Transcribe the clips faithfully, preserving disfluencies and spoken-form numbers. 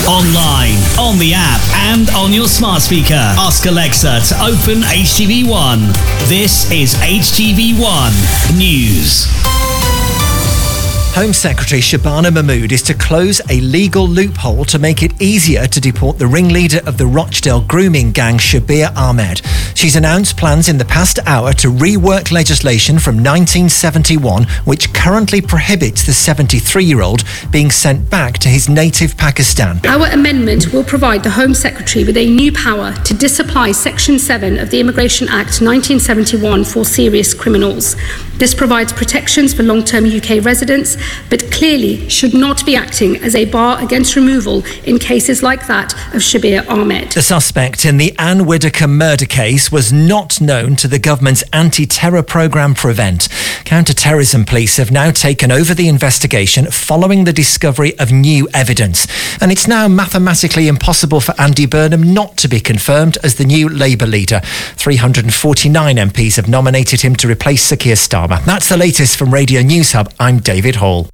Online, on the app, and on your smart speaker. Ask Alexa to open H T V one. This is H T V one News. Home Secretary Shabana Mahmood is to close a legal loophole to make it easier to deport the ringleader of the Rochdale grooming gang, Shabir Ahmed. She's announced plans in the past hour to rework legislation from nineteen seventy-one, which currently prohibits the seventy-three-year-old being sent back to his native Pakistan. Our amendment will provide the Home Secretary with a new power to disapply Section seven of the Immigration Act nineteen seventy-one for serious criminals. This provides protections for long-term U K residents, but clearly should not be acting as a bar against removal in cases like that of Shabir Ahmed. The suspect in the Anne Whittaker murder case was not known to the government's anti-terror programme Prevent. Counter-terrorism police have now taken over the investigation following the discovery of new evidence. And it's now mathematically impossible for Andy Burnham not to be confirmed as the new Labour leader. three hundred forty-nine M Ps have nominated him to replace Sir Keir Starmer. That's the latest from Radio News Hub. I'm David Hall.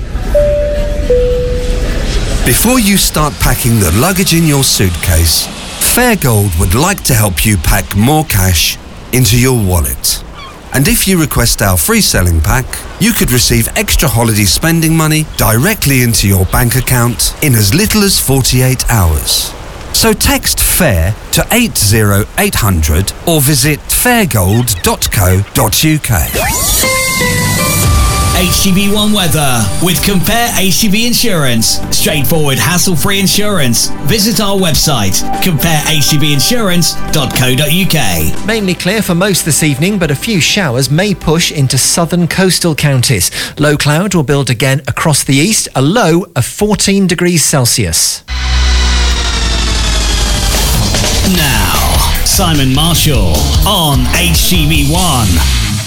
Before you start packing the luggage in your suitcase, Fairgold would like to help you pack more cash into your wallet. And if you request our free selling pack, you could receive extra holiday spending money directly into your bank account in as little as forty-eight hours. So text FAIR to eight zero eight hundred or visit fairgold dot co dot uk. H T V one weather with Compare H T V Insurance. Straightforward, hassle-free insurance. Visit our website, compare h t v insurance dot co dot uk. Mainly clear for most this evening, but a few showers may push into southern coastal counties. Low cloud will build again across the east, a low of fourteen degrees Celsius. Now, Simon Marshall on H T V one.